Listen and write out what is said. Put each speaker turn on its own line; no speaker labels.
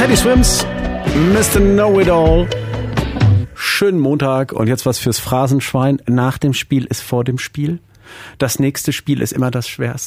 Teddy Swims, Mr. Know-It-All. Schönen Montag und jetzt was fürs Phrasenschwein. Nach dem Spiel ist vor dem Spiel. Das nächste Spiel ist immer das schwerste.